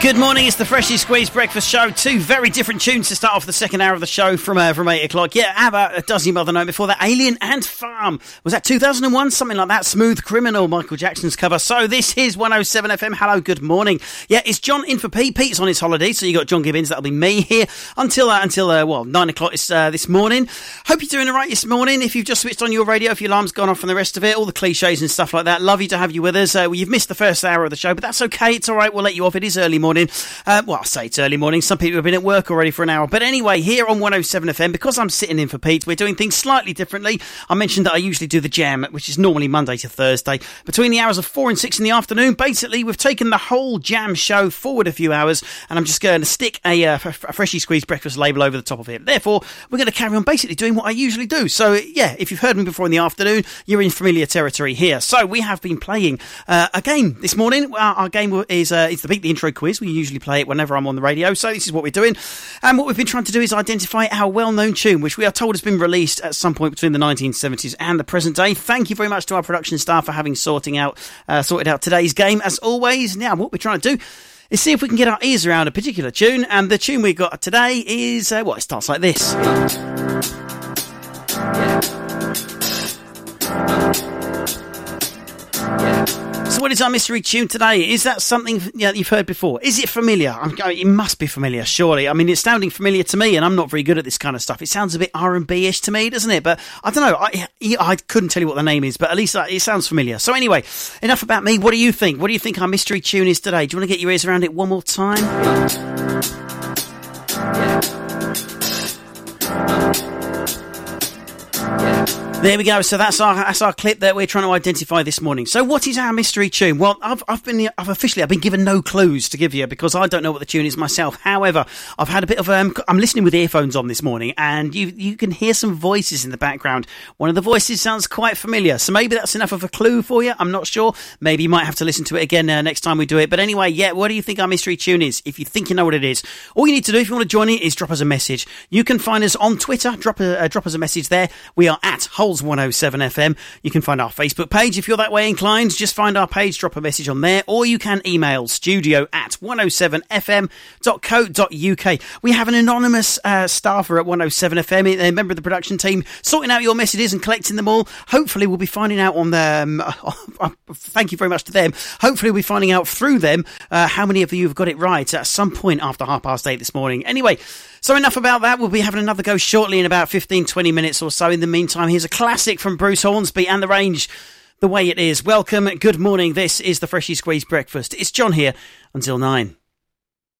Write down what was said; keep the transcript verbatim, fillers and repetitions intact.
Good morning, it's the Freshly Squeezed Breakfast Show. Two very different tunes to start off the second hour of the show from uh, from eight o'clock. Yeah, ABBA, does your mother know? Before that, Alien and Farm. Was that two thousand one? Something like that. Smooth Criminal, Michael Jackson's cover. So this is one oh seven F M. Hello, good morning. Yeah, it's John in for Pete. Pete's on his holiday, so you got John Gibbons. That'll be me here until, uh, until uh, well, nine o'clock this, uh, this morning. Hope you're doing all right this morning. If you've just switched on your radio, if your alarm's gone off and the rest of it, all the cliches and stuff like that. Lovely to have you with us. Uh, well, you've missed the first hour of the show, but that's okay. It's all right. We'll let you off. It is early morning. Uh, Well, I say it's early morning. Some people have been at work already for an hour. But anyway, here on one oh seven F M, because I'm sitting in for Pete, we're doing things slightly differently. I mentioned that I usually do the jam, which is normally Monday to Thursday, between the hours of four and six in the afternoon. Basically, we've taken the whole jam show forward a few hours, and I'm just going to stick a, uh, a freshly squeezed breakfast label over the top of it. Therefore, we're going to carry on basically doing what I usually do. So, yeah, if you've heard me before in the afternoon, you're in familiar territory here. So, we have been playing uh, a game this morning. Our, our game is, uh, is the Beat the Intro quiz. We usually play it whenever I'm on the radio. So this is what we're doing. And what we've been trying to do is identify our well-known tune, which we are told has been released at some point between the nineteen seventies and the present day. Thank you very much to our production staff for having sorting out, uh, sorted out today's game, as always. Now, what we're trying to do is see if we can get our ears around a particular tune. And the tune we've got today is, uh, well, it starts like this. So what is our mystery tune today? Is that something yeah, you've heard before? Is it familiar? I'm, it must be familiar, surely. I mean, it's sounding familiar to me, and I'm not very good at this kind of stuff. It sounds a bit R and B-ish to me, doesn't it? But I don't know. I, I couldn't tell you what the name is, but at least it sounds familiar. So anyway, enough about me. What do you think? What do you think our mystery tune is today? Do you want to get your ears around it one more time? There we go. So that's our that's our clip that we're trying to identify this morning. So what is our mystery tune? Well, I've I've been I've officially I've been given no clues to give you because I don't know what the tune is myself. However, I've had a bit of um I'm listening with earphones on this morning, and you you can hear some voices in the background. One of the voices sounds quite familiar, so maybe that's enough of a clue for you. I'm not sure. Maybe you might have to listen to it again uh, next time we do it. But anyway, yeah. What do you think our mystery tune is? If you think you know what it is, all you need to do if you want to join in is drop us a message. You can find us on Twitter. Drop a uh, drop us a message there. We are at Holes one oh seven F M. You can find our Facebook page if you're that way inclined. Just find our page, drop a message on there, or you can email studio at one oh seven f m dot co dot u k. We have an anonymous uh, staffer at one oh seven F M, a member of the production team, sorting out your messages and collecting them all. Hopefully we'll be finding out on them. Uh, thank you very much to them. Hopefully we'll be finding out through them uh, how many of you have got it right at some point after half past eight this morning. Anyway, so enough about that. We'll be having another go shortly in about fifteen, twenty minutes or so. In the meantime, here's a classic from Bruce Hornsby and The Range, The Way It Is. Welcome, good morning. This is the Freshly Squeezed Breakfast. It's John here until nine.